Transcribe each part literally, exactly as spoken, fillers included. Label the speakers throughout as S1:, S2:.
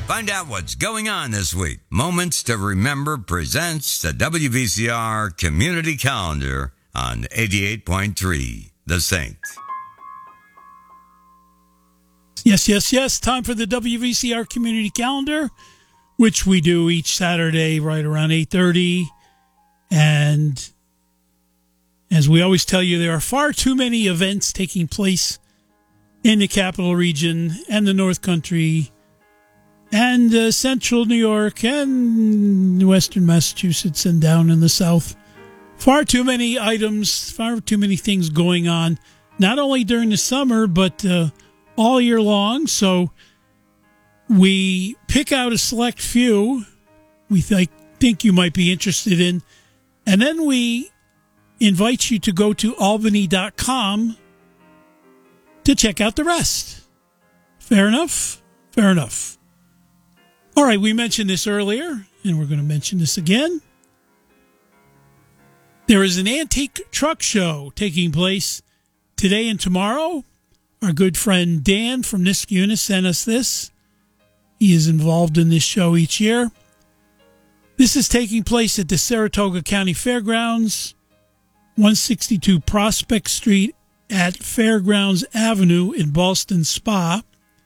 S1: Find out what's going on this week. Moments to Remember presents the W V C R Community Calendar on eighty-eight point three, The Saint.
S2: Yes, yes, yes. Time for the W V C R Community Calendar, which we do each Saturday right around eight thirty. And as we always tell you, there are far too many events taking place in the Capital Region and the North Country and uh, Central New York and Western Massachusetts and down in the South. Far too many items, far too many things going on, not only during the summer, but uh, all year long. So we pick out a select few we th- think you might be interested in, and then we invite you to go to albany dot com to check out the rest. Fair enough? Fair enough. All right, we mentioned this earlier, and we're going to mention this again. There is an antique truck show taking place today and tomorrow. Our good friend Dan from Niskayuna sent us this. He is involved in this show each year. This is taking place at the Saratoga County Fairgrounds, one sixty-two Prospect Street at Fairgrounds Avenue in Ballston Spa.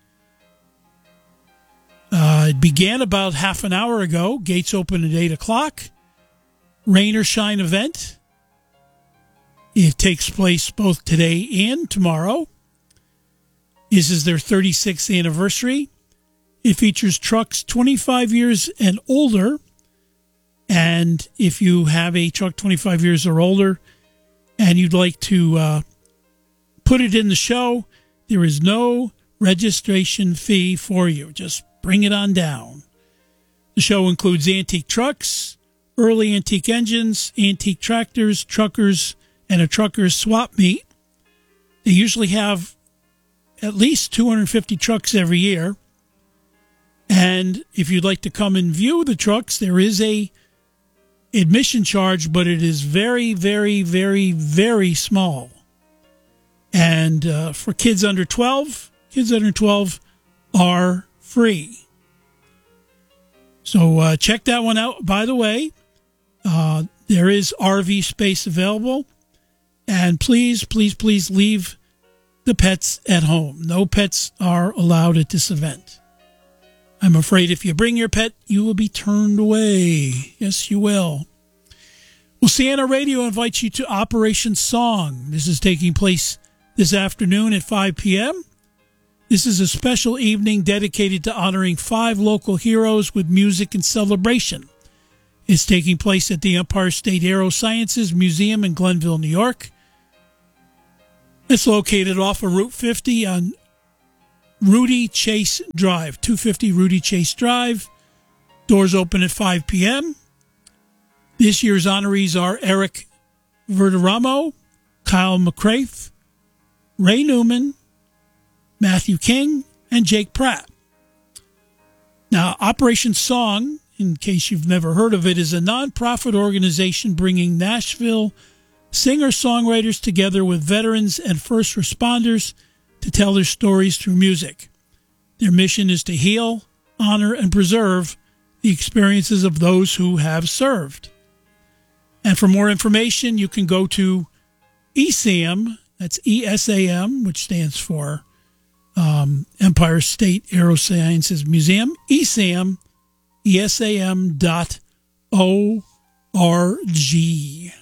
S2: Uh, it began about half an hour ago. Gates open at eight o'clock. Rain or shine event. It takes place both today and tomorrow. This is their thirty-sixth anniversary. It features trucks twenty-five years and older. And if you have a truck twenty-five years or older and you'd like to uh, put it in the show, there is no registration fee for you. Just bring it on down. The show includes antique trucks, early antique engines, antique tractors, truckers, and a trucker's swap meet. They usually have at least two hundred fifty trucks every year. And if you'd like to come and view the trucks, there is a admission charge, but it is very, very, very, very small. And uh, for kids under twelve, kids under twelve are free. So uh, check that one out. By the way, uh, there is R V space available. And please, please, please leave the pets at home. No pets are allowed at this event. I'm afraid if you bring your pet, you will be turned away. Yes, you will. Well, Sienna Radio invites you to Operation Song. This is taking place this afternoon at five p.m. This is a special evening dedicated to honoring five local heroes with music and celebration. It's taking place at the Empire State Aerosciences Museum in Glenville, New York. It's located off of Route fifty on Rudy Chase Drive, two fifty Rudy Chase Drive. Doors open at five p.m. This year's honorees are Eric Verderamo, Kyle McCrafe, Ray Newman, Matthew King, and Jake Pratt. Now, Operation Song, in case you've never heard of it, is a nonprofit organization bringing Nashville singer-songwriters together with veterans and first responders to tell their stories through music. Their mission is to heal, honor, and preserve the experiences of those who have served. And for more information, you can go to E S A M, that's E S A M, which stands for um, Empire State Aerosciences Museum, E S A M, E S A M dot O R G.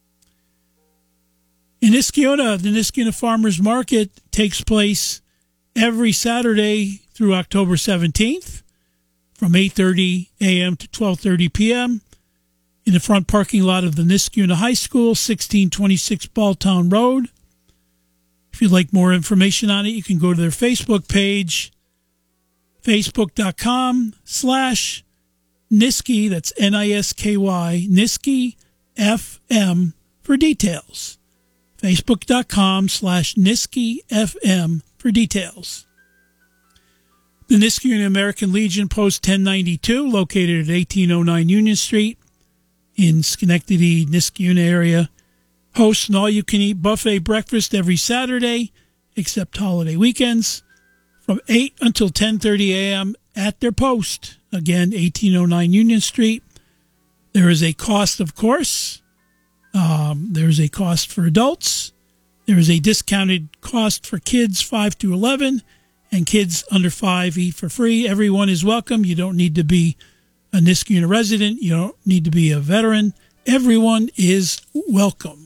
S2: In Niskayuna, the Niskayuna Farmers Market takes place every Saturday through October seventeenth from eight thirty a.m. to twelve thirty p.m. in the front parking lot of the Niskayuna High School, sixteen twenty-six Balltown Road. If you'd like more information on it, you can go to their Facebook page, facebook.com slash Nisky, that's N I S K Y, Nisky F M for details. Facebook.com slash Nisky F M for details. The Niskayuna American Legion Post ten ninety-two, located at eighteen oh nine Union Street in Schenectady, Niskayuna area, hosts an all-you-can-eat buffet breakfast every Saturday, except holiday weekends, from eight until ten thirty a.m. at their post. Again, eighteen oh nine Union Street. There is a cost, of course. Um, there's a cost for adults. There is a discounted cost for kids five to eleven, and kids under five eat for free. Everyone is welcome. You don't need to be a Niskayuna resident. You don't need to be a veteran. Everyone is welcome.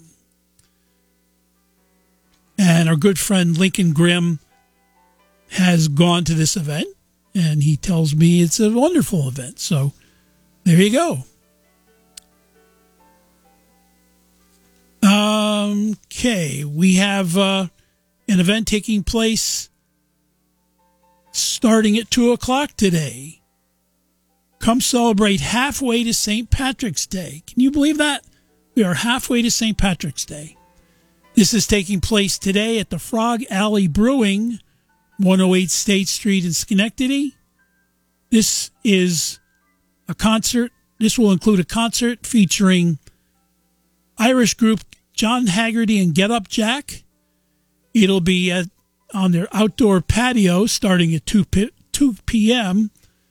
S2: And our good friend Lincoln Grimm has gone to this event, and he tells me it's a wonderful event. So there you go. Um, okay, we have uh, an event taking place starting at two o'clock today. Come celebrate halfway to Saint Patrick's Day. Can you believe that? We are halfway to Saint Patrick's Day. This is taking place today at the Frog Alley Brewing, one oh eight State Street in Schenectady. This is a concert. This will include a concert featuring Irish group John Haggerty and Get Up Jack. It'll be at, on their outdoor patio starting at two p.m.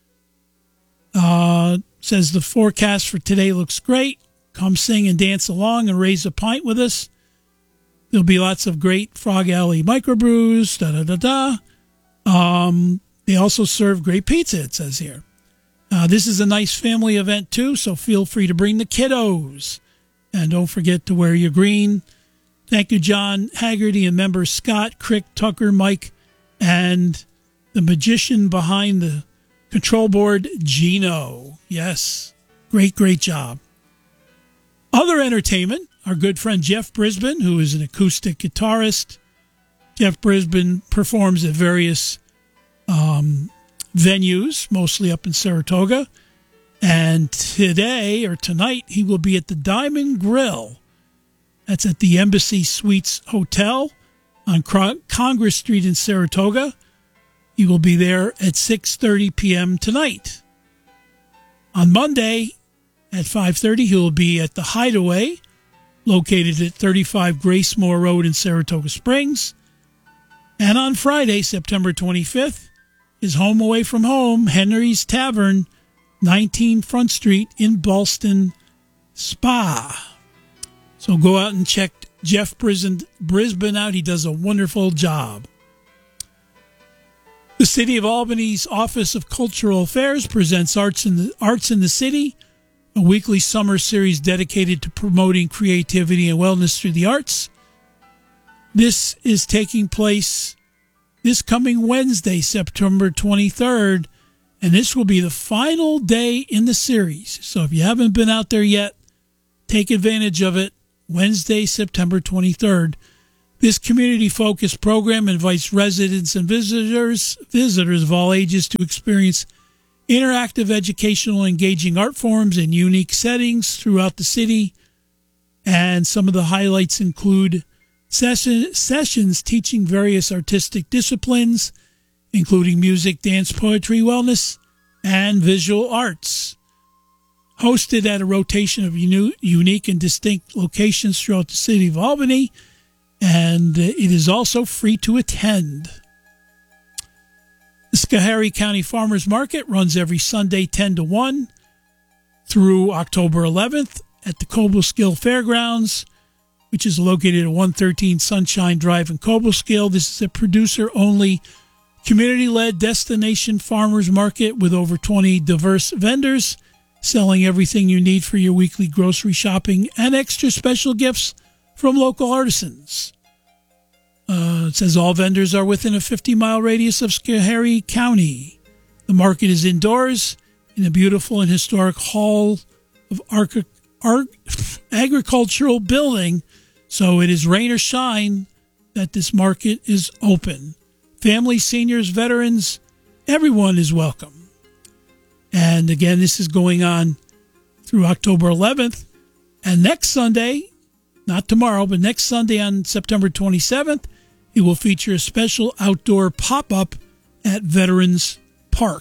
S2: Uh, says the forecast for today looks great. Come sing and dance along and raise a pint with us. There'll be lots of great Frog Alley microbrews, da-da-da-da. Um, they also serve great pizza, it says here. Uh, this is a nice family event, too, so feel free to bring the kiddos. And don't forget to wear your green. Thank you, John Haggerty and members Scott, Crick, Tucker, Mike, and the magician behind the control board, Gino. Yes, great, great job. Other entertainment, our good friend Jeff Brisbane, who is an acoustic guitarist. Jeff Brisbane performs at various um, venues, mostly up in Saratoga. And today, or tonight, he will be at the Diamond Grill. That's at the Embassy Suites Hotel on Congress Street in Saratoga. He will be there at six thirty p.m. tonight. On Monday at five thirty, he will be at the Hideaway, located at thirty-five Gracemore Road in Saratoga Springs. And on Friday, September twenty-fifth, his home away from home, Henry's Tavern, nineteen Front Street in Ballston Spa. So go out and check Jeff Brisbane out. He does a wonderful job. The City of Albany's Office of Cultural Affairs presents Arts in the, Arts in the City, a weekly summer series dedicated to promoting creativity and wellness through the arts. This is taking place this coming Wednesday, September twenty-third, and this will be the final day in the series. So if you haven't been out there yet, take advantage of it. Wednesday, September twenty-third. This community-focused program invites residents and visitors, visitors of all ages to experience interactive, educational, engaging art forms in unique settings throughout the city. And some of the highlights include session, sessions teaching various artistic disciplines, including music, dance, poetry, wellness, and visual arts. Hosted at a rotation of unu- unique and distinct locations throughout the city of Albany, and it is also free to attend. The Schoharie County Farmers Market runs every Sunday ten to one through October eleventh at the Cobleskill Fairgrounds, which is located at one thirteen Sunshine Drive in Cobleskill. This is a producer-only, community-led destination farmers market with over twenty diverse vendors selling everything you need for your weekly grocery shopping and extra special gifts from local artisans. Uh, it says all vendors are within a fifty-mile radius of Schoharie County. The market is indoors in a beautiful and historic hall of arch- arch- agricultural building, so it is rain or shine that this market is open. Families, seniors, veterans, everyone is welcome. And again, this is going on through October eleventh. And next Sunday, not tomorrow, but next Sunday on September twenty-seventh, it will feature a special outdoor pop-up at Veterans Park.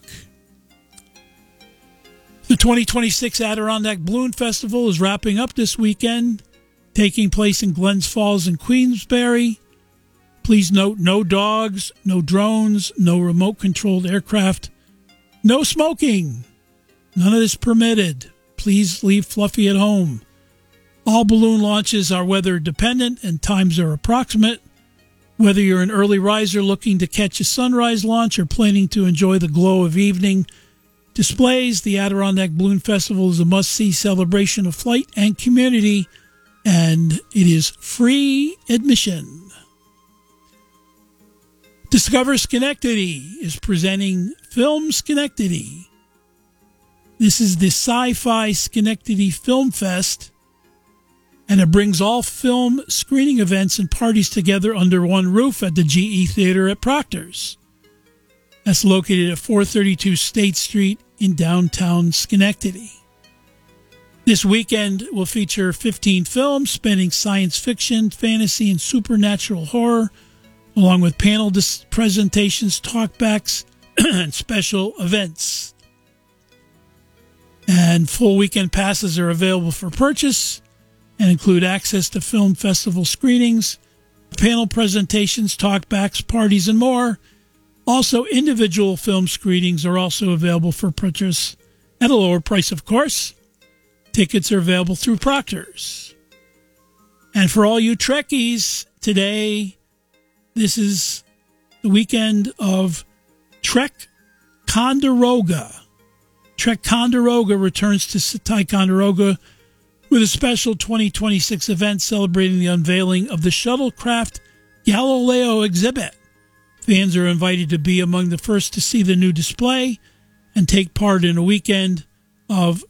S2: The twenty twenty-six Adirondack Balloon Festival is wrapping up this weekend, taking place in Glens Falls and Queensbury. Please note, no dogs, no drones, no remote-controlled aircraft No smoking. None of this permitted. Please leave Fluffy at home. All balloon launches are weather dependent and times are approximate. Whether you're an early riser looking to catch a sunrise launch or planning to enjoy the glow of evening displays, the Adirondack Balloon Festival is a must-see celebration of flight and community, and it is free admission. Discover Schenectady is presenting Film Schenectady. This is the Sci-Fi Schenectady Film Fest, and it brings all film screening events and parties together under one roof at the G E Theater at Proctor's. That's located at four thirty-two State Street in downtown Schenectady. This weekend will feature fifteen films spanning science fiction, fantasy, and supernatural horror, along with panel dis- presentations, talkbacks, and special events. And full weekend passes are available for purchase and include access to film festival screenings, panel presentations, talkbacks, parties, and more. Also, individual film screenings are also available for purchase at a lower price, of course. Tickets are available through Proctor's. And for all you Trekkies, today, this is the weekend of Trek Condoroga. Trek Condoroga returns to Ticonderoga with a special twenty twenty-six event celebrating the unveiling of the shuttlecraft Galileo exhibit. Fans are invited to be among the first to see the new display and take part in a weekend of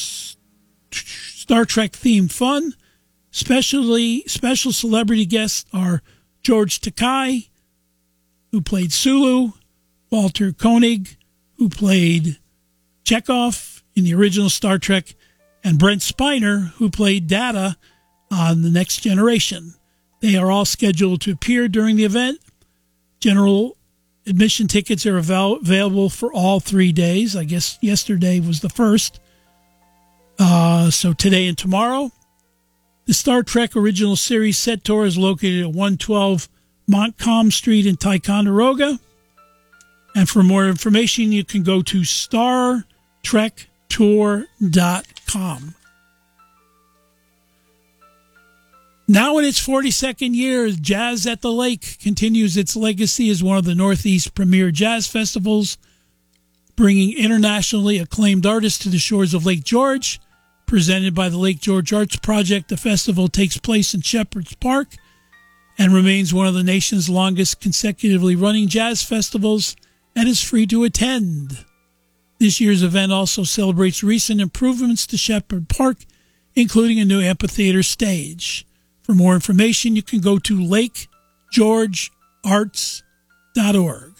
S2: Star Trek-themed fun. Specially, special celebrity guests are George Takei, who played Sulu, Walter Koenig, who played Chekhov in the original Star Trek, and Brent Spiner, who played Data on The Next Generation. They are all scheduled to appear during the event. General admission tickets are avail- available for all three days. I guess yesterday was the first. Uh, so today and tomorrow. The Star Trek Original Series set tour is located at one twelve Montcalm Street in Ticonderoga. And for more information, you can go to star trek tour dot com. Now in its forty-second year, Jazz at the Lake continues its legacy as one of the Northeast's premier jazz festivals, bringing internationally acclaimed artists to the shores of Lake George. Presented by the Lake George Arts Project, the festival takes place in Shepherd's Park and remains one of the nation's longest consecutively running jazz festivals and is free to attend. This year's event also celebrates recent improvements to Shepherd Park, including a new amphitheater stage. For more information, you can go to lake george arts dot org.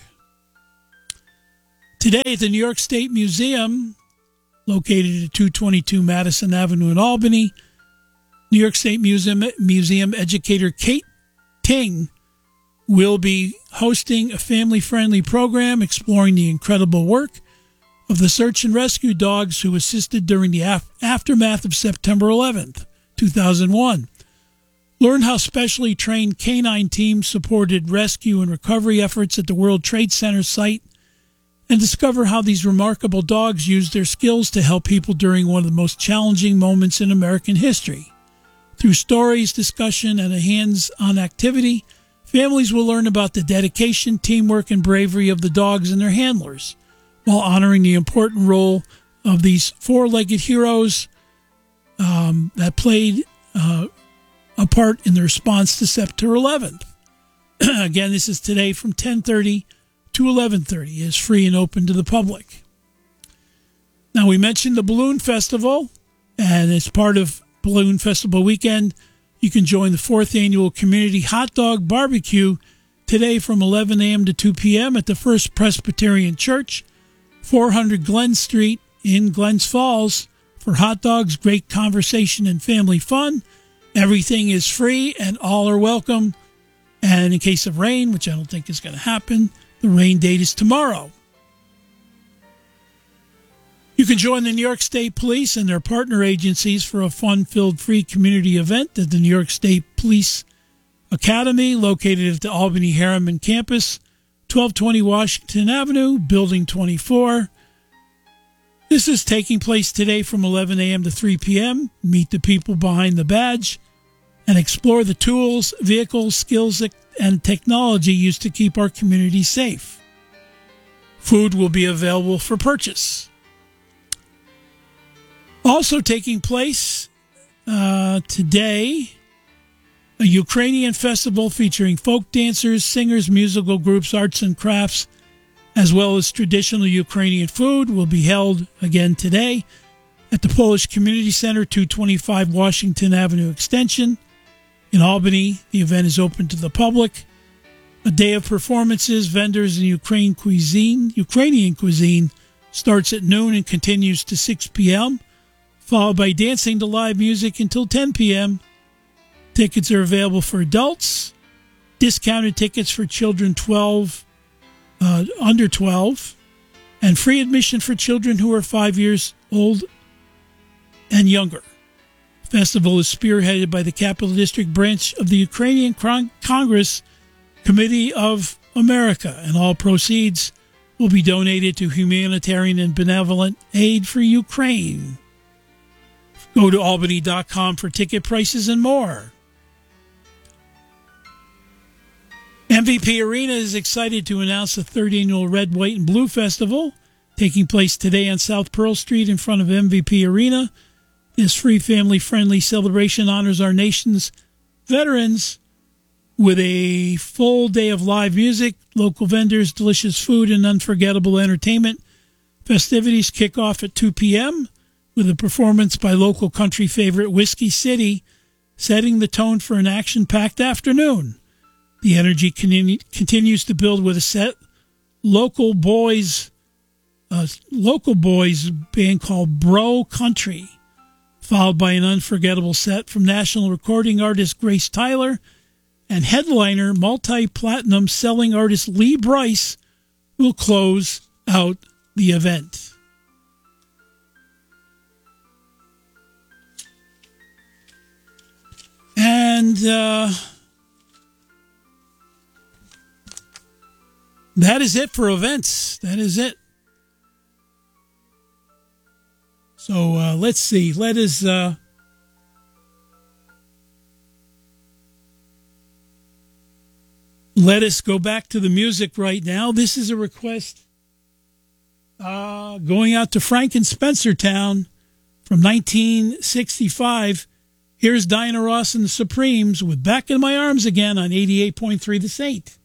S2: Today at the New York State Museum, located at two twenty-two Madison Avenue in Albany, New York State Museum, Museum educator Kate Ting will be hosting a family-friendly program exploring the incredible work of the search and rescue dogs who assisted during the af- aftermath of September eleventh, two thousand one. Learn how specially trained canine teams supported rescue and recovery efforts at the World Trade Center site, and discover how these remarkable dogs used their skills to help people during one of the most challenging moments in American history. Through stories, discussion, and a hands-on activity, families will learn about the dedication, teamwork, and bravery of the dogs and their handlers, while honoring the important role of these four-legged heroes um, that played uh, a part in the response to September eleventh. Again, this is today from ten thirty to eleven thirty. It's free and open to the public. Now, we mentioned the Balloon Festival, and as part of Balloon Festival weekend, you can join the fourth annual Community Hot Dog Barbecue today from eleven a.m. to two p.m. at the First Presbyterian Church, four hundred Glen Street in Glens Falls, for hot dogs, great conversation, and family fun. Everything is free and all are welcome. And in case of rain, which I don't think is going to happen, the rain date is tomorrow. You can join the New York State Police and their partner agencies for a fun-filled free community event at the New York State Police Academy, located at the Albany Harriman campus, twelve twenty Washington Avenue, Building twenty-four. This is taking place today from eleven a.m. to three p.m. Meet the people behind the badge and explore the tools, vehicles, skills, and technology used to keep our community safe. Food will be available for purchase. Also taking place uh, today, a Ukrainian festival featuring folk dancers, singers, musical groups, arts and crafts, as well as traditional Ukrainian food will be held again today at the Polish Community Center, two twenty-five Washington Avenue Extension in Albany. The event is open to the public. A day of performances, vendors, and Ukraine cuisine, Ukrainian cuisine starts at noon and continues to six p.m., followed by dancing to live music until ten p.m. Tickets are available for adults, discounted tickets for children twelve, uh, under twelve, and free admission for children who are five years old and younger. The festival is spearheaded by the Capital District branch of the Ukrainian Congress Committee of America, and all proceeds will be donated to humanitarian and benevolent aid for Ukraine. Go to albany dot com for ticket prices and more. M V P Arena is excited to announce the third annual Red, White, and Blue Festival taking place today on South Pearl Street in front of M V P Arena. This free, family-friendly celebration honors our nation's veterans with a full day of live music, local vendors, delicious food, and unforgettable entertainment. Festivities kick off at two p.m. with a performance by local country favorite Whiskey City, setting the tone for an action-packed afternoon. The energy con- continues to build with a set local boys, uh, local boys band called Bro Country, followed by an unforgettable set from national recording artist Grace Tyler and headliner multi-platinum selling artist Lee Brice will close out the event. And uh, that is it for events. That is it. So uh, let's see. Let us... Uh, Let us go back to the music right now. This is a request uh, going out to Frank in Spencertown from nineteen sixty-five. Here's Diana Ross and the Supremes with Back in My Arms Again on eighty-eight point three The Saint.